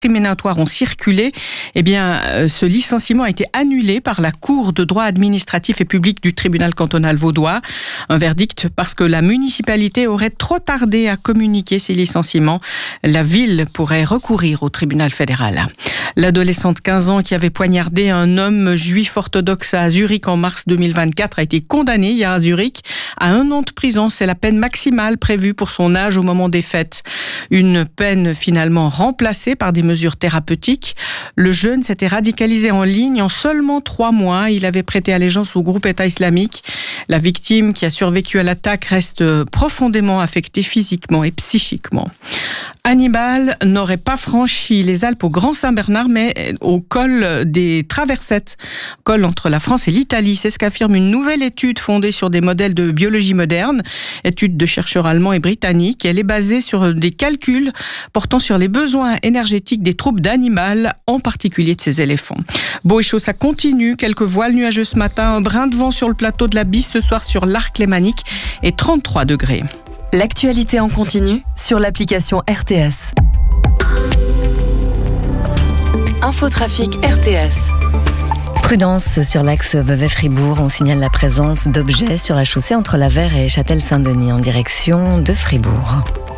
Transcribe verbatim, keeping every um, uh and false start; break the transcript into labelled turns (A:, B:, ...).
A: discriminatoires ont circulé, eh bien, euh, ce licenciement a été annulé par la Cour de droit administratif et public du tribunal cantonal vaudois. Un verdict parce que la municipalité aurait trop tardé à communiquer ces licenciements. La ville pourrait recourir au tribunal fédéral. L'adolescente de quinze ans qui avait poignardé un homme juif orthodoxe à Zurich en mars deux mille vingt-quatre a été condamnée hier à Zurich à un an de prison. C'est la peine maximale prévue pour son âge au moment des faits. Une peine finalement remplacée par des mesures thérapeutiques. Le jeune s'était radicalisé en ligne en seulement trois mois. Il avait prêté allégeance au groupe État islamique. La victime qui a survécu à l'attaque reste profondément affectée physiquement et psychiquement. Hannibal n'aurait pas franchi les Alpes au Grand Saint-Bernard, mais au col des Traversettes, col entre la France et l'Italie. C'est ce qu'affirme une nouvelle étude fondée sur des modèles de biologie moderne, étude de chercheurs allemands et britanniques. Elle est basée sur des calculs portant sur les besoins énergétiques des troupes d'Hannibal, en particulier de ces éléphants. Beau et chaud, ça continue. Quelques voiles nuageux ce matin, un brin de vent sur le plateau de la Bisse ce soir sur l'Arc lémanique et trente-trois degrés.
B: L'actualité en continu sur l'application R T S. Infotrafic R T S.
C: Prudence sur l'axe Vevey-Fribourg. On signale la présence d'objets sur la chaussée entre La Verre et Châtel-Saint-Denis en direction de Fribourg.